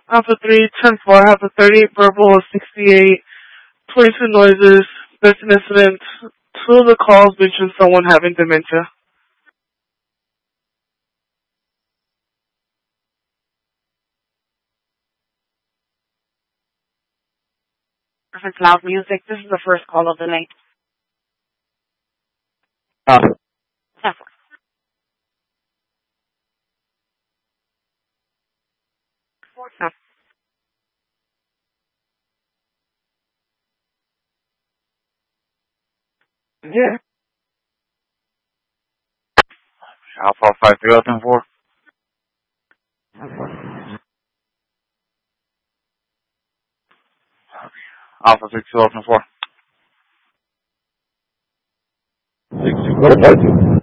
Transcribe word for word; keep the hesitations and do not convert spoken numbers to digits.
Alpha three, ten four, Alpha thirty, verbal sixty-eight, twenty-two noises, there's an incident. Two of the calls mention someone having dementia. Perfect. Loud music. This is the first call of the night. Uh, ten four. No. yeah. Alpha five three zero ten four. Alpha six two zero ten four. Six two.